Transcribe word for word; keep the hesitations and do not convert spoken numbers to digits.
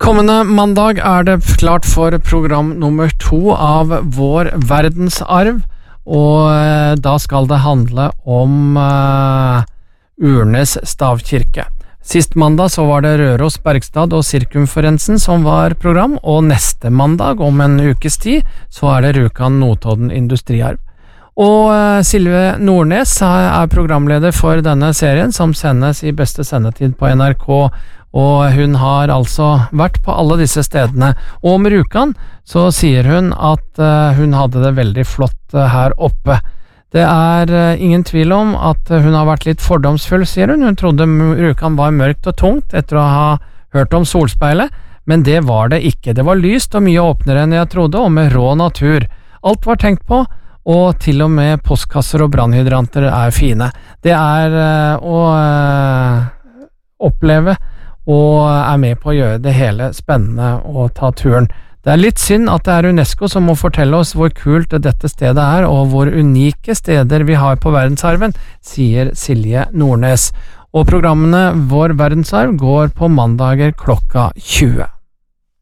Kommende mandag er det klart for program nummer to av Vår verdensarv, og da skal det handle om uh, Urnes stavkirke. Sist mandag så var det Røros, Bergstad og Sirkumferensen som var program, og neste mandag om en ukes tid så er det Rjukan Notodden industriarv. Og uh, Silje Nordnes er programleder for denne serien som sendes i beste sendetid på N R K, og hun har altså vært på alle disse stedene. Og om Rjukan så sier hun at uh, hun hadde det veldig flott uh, her oppe. Det er uh, ingen tvil om at hun har vært litt fordomsfull, sier hun. Hun trodde Rjukan var mørkt og tungt etter å ha hørt om solspeilet, men det var det ikke. Det var lyst og mye åpnere enn jeg trodde, og med rå natur. Alt var tenkt på, og til og med postkasser og brannhydranter er fine. Det er uh, å uh, oppleve og er med på å gjøre det hele spennende å ta turen. Det er litt synd at det er UNESCO som må fortelle oss hvor kult dette stedet er, og hvor unike steder vi har på verdensarven, sier Silje Nordnes. Og programmene Vår verdensarv går på mandager klokka tjue.